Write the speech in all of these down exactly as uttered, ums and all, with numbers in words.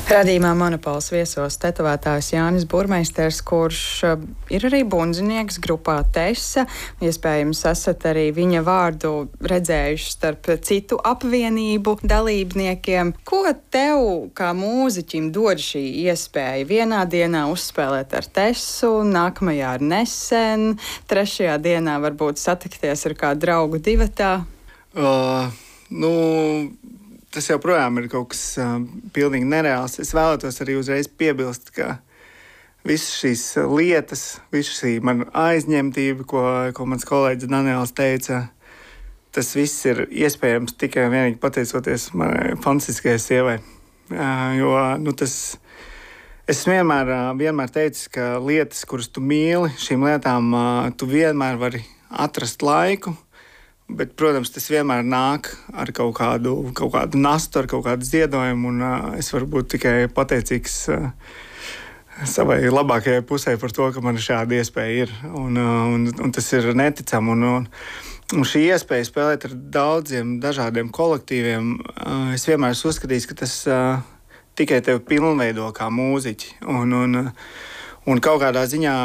Radījumā Monopols viesos tetovētājs Jānis Burmeisters, kurš ir arī bundzinieks grupā Tesa. Iespējams, esat arī viņa vārdu redzējuši starp citu apvienību dalībniekiem. Ko tev, kā mūziķim, dod šī iespēja vienā dienā uzspēlēt ar Tesu, nākamajā ar Nesen, trešajā dienā varbūt satikties ar kādu draugu divatā? Uh, nu... Tas joprojām ir kaut kas uh, pilnīgi nereāls. Es vēlētos arī uzreiz piebilst, ka visas šīs lietas, visa šī mana aizņemtība, ko, ko mans kolēģis Daniels teica, tas viss ir iespējams tikai un vienīgi pateicoties manai fantastiskajai sievai. Uh, jo, nu, tas, es vienmēr, uh, vienmēr teicu, ka lietas, kuras tu mīli, šīm lietām uh, tu vienmēr vari atrast laiku. Bet, protams, tas vienmēr nāk ar kaut kādu, kaut kādu nastu, ar kaut kādu ziedojumu, un uh, es varu būt tikai pateicīgs uh, savai labākajai pusē par to, ka man šāda iespēja ir, un, uh, un, un tas ir neticami. Un, un, un šī iespēja spēlēt ar daudziem dažādiem kolektīviem, uh, es vienmēr esmu uzskatījis, ka tas uh, tikai tevi pilnveido kā mūziķi, un, un, un kaut kādā ziņā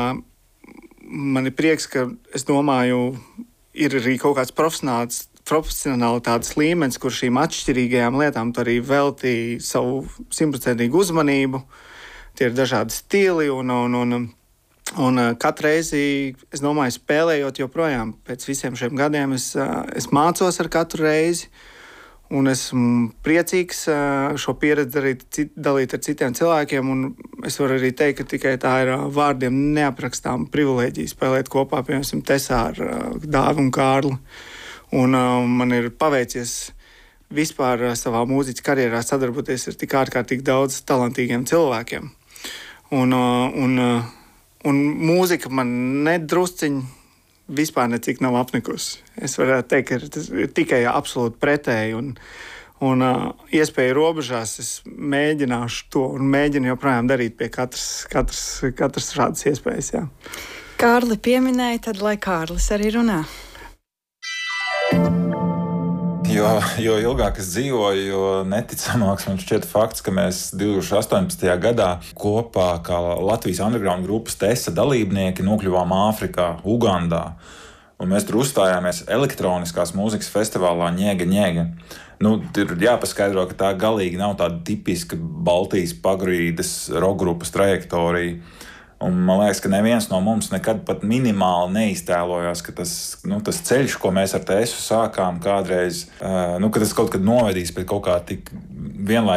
man ir prieks, ka es domāju, ir arī kaut kāds profesionāls, profesionālitātes līmenis, kur šīm atšķirīgajām lietām tu arī veltīji savu simtprocentīgu uzmanību. Tie ir dažādi stili, un, un, un, un katru reizi, es domāju, spēlējot joprojām pēc visiem šiem gadiem, es, es mācos ar katru reizi, un esmu priecīgs šo pieredzi darīt, cit, dalīt ar citiem cilvēkiem, un es varu arī teikt, ka tikai tā ir vārdiem neaprakstām privilēģija spēlēt kopā, piemēram, Tesā ar Dāvi un Kārli. Un uh, man ir paveicies vispār savā mūziķa karjerā sadarboties ar tik ārkārtīgi daudz talantīgiem cilvēkiem. Un, uh, un, uh, un mūzika man nedrusciņ vispār necik nav apnikusi. Es varētu teikt, ka tas ir tikai absolūti pretēji, un, un uh, iespēja robežās es mēģināšu to un mēģinu joprojām darīt pie katras, katras, katras šādas iespējas. Jā. Kārli pieminēja, tad lai Kārlis arī runā. Jo, jo ilgāk es dzīvoju, jo neticamāks man šķiet fakts, ka mēs divi tūkstoši astoņpadsmitajā gadā kopā kā Latvijas underground grupas Tesa dalībnieki nokļuvām Āfrikā, Ugandā. Un mēs tur uzstājāmies elektroniskās mūzikas festivālā Ņēga Ņēga. Nu, ir jāpaskaidro, ka tā galīgi nav tāda tipiska Baltijas pagrīdes rokgrupas trajektorija. Un man liekas, ka neviens no mums nekad pat minimāli neiztēlojās, ka tas, nu, tas ceļš, ko mēs ar Tesu sākām kādreiz, uh, nu, ka tas kaut kad novedīs pie kaut kā tik vienlaicīgi